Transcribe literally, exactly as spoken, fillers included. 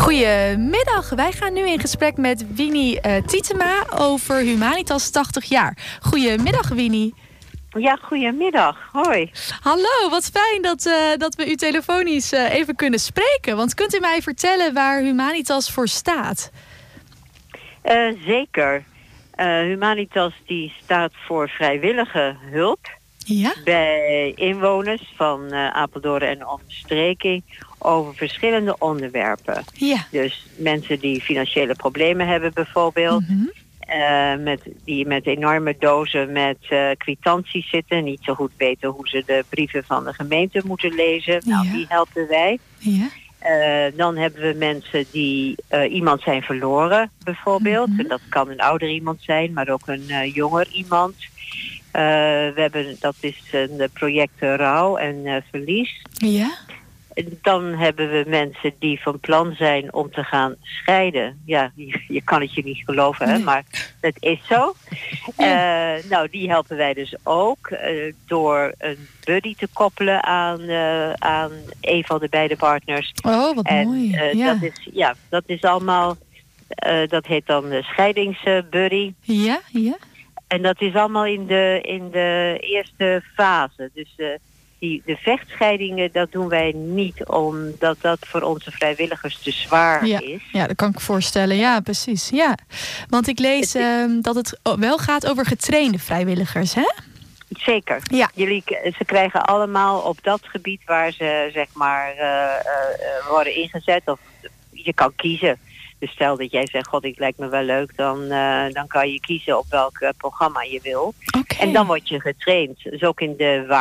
Goedemiddag, wij gaan nu in gesprek met Winnie uh, Tietema over Humanitas tachtig jaar. Goedemiddag, Winnie. Ja, goedemiddag. Hoi. Hallo, wat fijn dat, uh, dat we u telefonisch uh, even kunnen spreken. Want kunt u mij vertellen waar Humanitas voor staat? Uh, zeker. Uh, Humanitas die staat voor vrijwillige hulp. Ja? Bij inwoners van uh, Apeldoorn en omstreken over verschillende onderwerpen. Ja. Dus mensen die financiële problemen hebben bijvoorbeeld. Mm-hmm. Uh, met, die met enorme dozen met uh, kwitanties zitten. Niet zo goed weten hoe ze de brieven van de gemeente moeten lezen. Nou, Ja. die helpen wij. Ja. Uh, dan hebben we mensen die uh, iemand zijn verloren bijvoorbeeld. Mm-hmm. En dat kan een ouder iemand zijn, maar ook een uh, jonger iemand. Uh, we hebben, dat is een project Rouw en uh, Verlies. Ja. Dan hebben we mensen die van plan zijn om te gaan scheiden. Ja, je, je kan het je niet geloven, hè, Nee. maar het is zo. Ja. Uh, nou, die helpen wij dus ook uh, door een buddy te koppelen aan, uh, aan een van de beide partners. Oh, wat En mooi. uh, Ja. dat is, ja, dat is allemaal, uh, dat heet dan de scheidingsbuddy. Ja, ja. En dat is allemaal in de, in de eerste fase. Dus uh, die, de vechtscheidingen, dat doen wij niet omdat dat voor onze vrijwilligers te zwaar Ja. is. Ja, dat kan ik voorstellen. Ja, precies. Ja. Want ik lees Het is- uh, dat het wel gaat over getrainde vrijwilligers, hè? Zeker. Ja. Jullie, ze krijgen allemaal op dat gebied waar ze zeg maar uh, uh, worden ingezet. Of je kan kiezen. Dus stel dat jij zegt, god, ik lijkt me wel leuk, dan, uh, dan kan je kiezen op welk uh, programma je wil. Oké. En dan word je getraind. Dus ook in de